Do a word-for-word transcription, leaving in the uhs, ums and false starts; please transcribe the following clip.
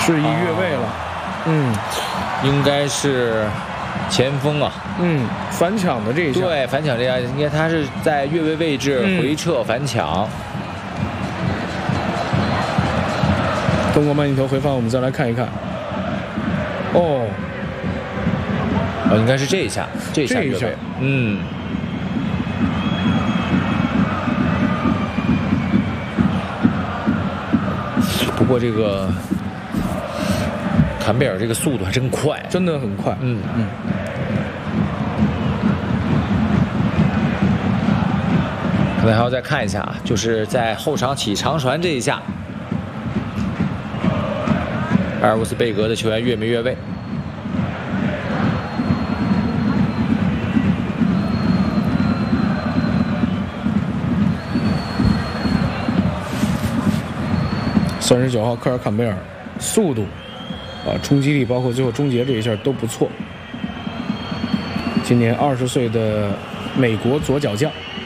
是一越位了。嗯， 应该是前锋啊。 嗯，反抢的这一下。 对，反抢这样，应该他是在越位位置回撤反抢。 通过慢镜头回放，我们再来看一看。哦， 哦，应该是这一下，这一下越位。嗯。不过这个坎贝尔这个速度还真快， 真的很快。 嗯嗯。可能还要再看一下啊，就是在后场起长传这一下，阿尔沃斯贝格的球员越没越位？ 三十九号科尔坎贝尔，速度啊，冲击力，包括最后终结这一下都不错。今年二十岁的美国左脚将。